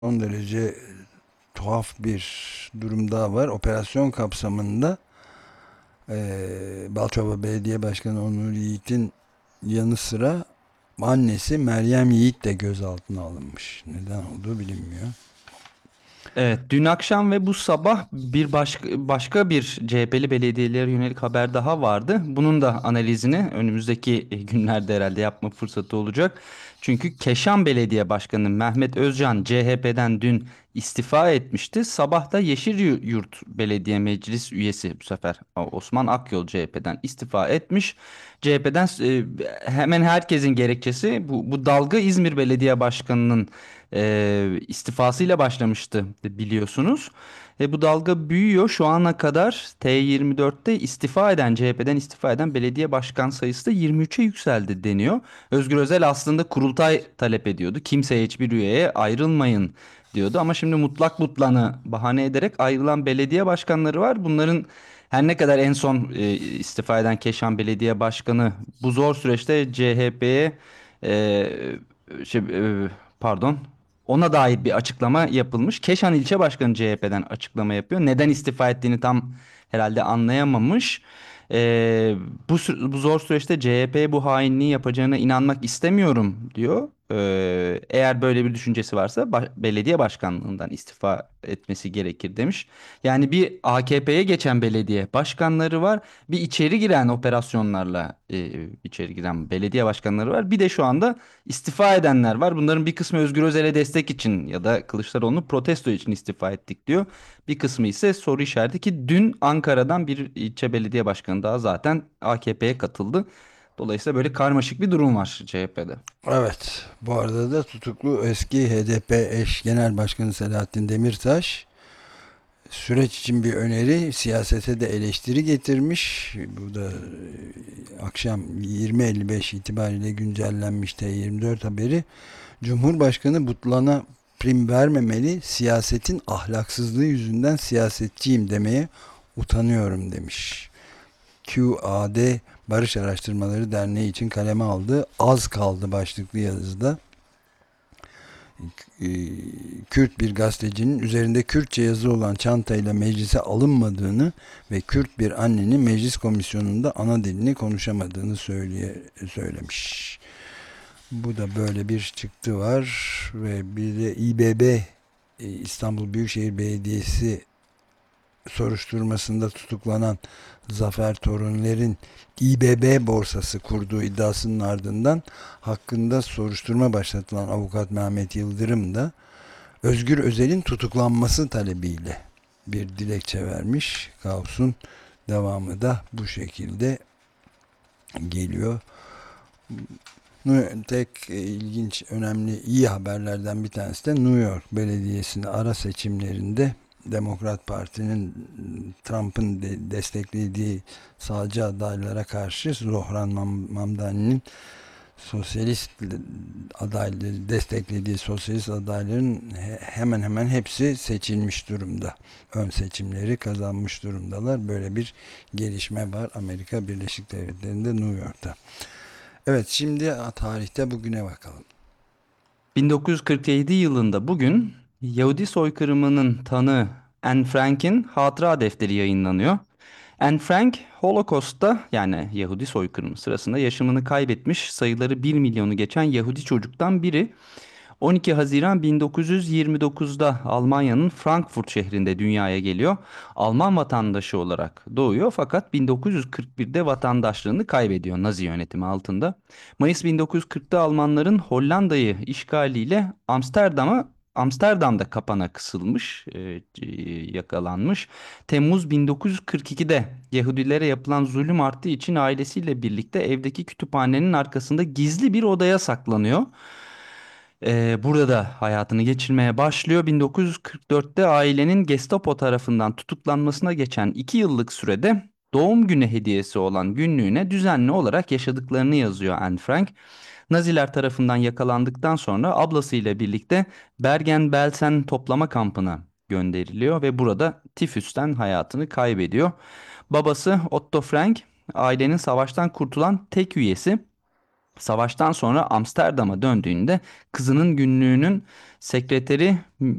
Son derece tuhaf bir durum daha var. Operasyon kapsamında Balçova Belediye Başkanı Onur Yiğit'in yanı sıra annesi Meryem Yiğit de gözaltına alınmış. Neden olduğu bilinmiyor. Evet, dün akşam ve bu sabah bir başka bir CHP'li belediyelere yönelik haber daha vardı. Bunun da analizini önümüzdeki günlerde herhalde yapma fırsatı olacak. Çünkü Keşan Belediye Başkanı Mehmet Özcan CHP'den dün istifa etmişti. Sabah da Yeşilyurt Belediye Meclis üyesi bu sefer Osman Akyol CHP'den istifa etmiş. CHP'den hemen herkesin gerekçesi bu dalga İzmir Belediye Başkanı'nın istifasıyla başlamıştı biliyorsunuz. Bu dalga büyüyor. Şu ana kadar T24'te CHP'den istifa eden belediye başkan sayısı da 23'e yükseldi deniyor. Özgür Özel aslında kurultay talep ediyordu. Kimseye hiçbir üyeye ayrılmayın diyordu. Ama şimdi mutlak butlanı bahane ederek ayrılan belediye başkanları var. Bunların her ne kadar en son istifa eden Keşan Belediye Başkanı bu zor süreçte CHP'ye e, şey, pardon, ona dair bir açıklama yapılmış. Keşan İlçe Başkanı CHP'den açıklama yapıyor. Neden istifa ettiğini tam herhalde anlayamamış. Ee, bu zor süreçte CHP bu hainliği yapacağına inanmak istemiyorum diyor. Eğer böyle bir düşüncesi varsa belediye başkanlığından istifa etmesi gerekir demiş. Yani bir AKP'ye geçen belediye başkanları var, bir içeri giren operasyonlarla içeri giren belediye başkanları var. Bir de şu anda istifa edenler var. Bunların bir kısmı Özgür Özel'e destek için ya da Kılıçdaroğlu'nu protesto için istifa ettik diyor. Bir kısmı ise soru işareti ki dün Ankara'dan bir ilçe belediye başkanı daha zaten AKP'ye katıldı. Dolayısıyla böyle karmaşık bir durum var CHP'de. Evet, bu arada da tutuklu eski HDP eş genel başkanı Selahattin Demirtaş süreç için bir öneri, siyasete de eleştiri getirmiş. Bu da akşam 20.55 itibariyle güncellenmiş T24 haberi. Cumhurbaşkanı Butlan'a prim vermemeli, siyasetin ahlaksızlığı yüzünden siyasetçiyim demeye utanıyorum demiş. QAD Barış Araştırmaları Derneği için kaleme aldığı Az Kaldı başlıklı yazıda e, Kürt bir gazetecinin üzerinde Kürtçe yazı olan çantayla meclise alınmadığını ve Kürt bir annenin meclis komisyonunda ana dilini konuşamadığını söylemiş. Bu da böyle bir çıktı var ve bir de İBB İstanbul Büyükşehir Belediyesi soruşturmasında tutuklanan Zafer Torunler'in İBB borsası kurduğu iddiasının ardından hakkında soruşturma başlatılan avukat Mehmet Yıldırım da Özgür Özel'in tutuklanması talebiyle bir dilekçe vermiş. Kaosun devamı da bu şekilde geliyor. Tek ilginç, önemli, iyi haberlerden bir tanesi de New York Belediyesi'nin ara seçimlerinde Demokrat Parti'nin Trump'ın desteklediği sağcı adaylara karşı Zohran Mamdani'nin sosyalist adayları desteklediği sosyalist adayların hemen hemen hepsi seçilmiş durumda. Ön seçimleri kazanmış durumdalar. Böyle bir gelişme var Amerika Birleşik Devletleri'nde, New York'ta. Evet, şimdi tarihte bugüne bakalım. 1947 yılında bugün Yahudi soykırımının tanığı Anne Frank'in hatıra defteri yayınlanıyor. Anne Frank, Holocaust'ta yani Yahudi soykırımı sırasında yaşamını kaybetmiş sayıları 1 milyonu geçen Yahudi çocuktan biri. 12 Haziran 1929'da Almanya'nın Frankfurt şehrinde dünyaya geliyor. Alman vatandaşı olarak doğuyor fakat 1941'de vatandaşlığını kaybediyor Nazi yönetimi altında. Mayıs 1940'ta Almanların Hollanda'yı işgaliyle Amsterdam'da kapana kısılmış, yakalanmış. Temmuz 1942'de Yahudilere yapılan zulüm arttığı için ailesiyle birlikte evdeki kütüphanenin arkasında gizli bir odaya saklanıyor. Burada da hayatını geçirmeye başlıyor. 1944'te ailenin Gestapo tarafından tutuklanmasına geçen 2 yıllık sürede doğum günü hediyesi olan günlüğüne düzenli olarak yaşadıklarını yazıyor Anne Frank. Naziler tarafından yakalandıktan sonra ablasıyla birlikte Bergen-Belsen toplama kampına gönderiliyor ve burada tifüsten hayatını kaybediyor. Babası Otto Frank ailenin savaştan kurtulan tek üyesi. Savaştan sonra Amsterdam'a döndüğünde kızının günlüğünün sekreteri